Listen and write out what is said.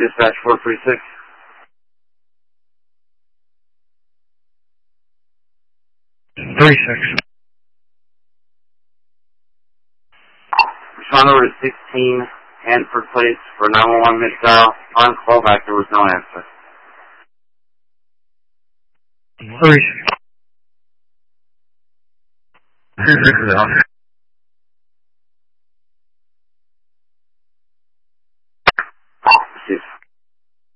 Dispatch 436. Responder to 16 Hanford Place for 911 mid-dial. On callback, there was no answer. 36.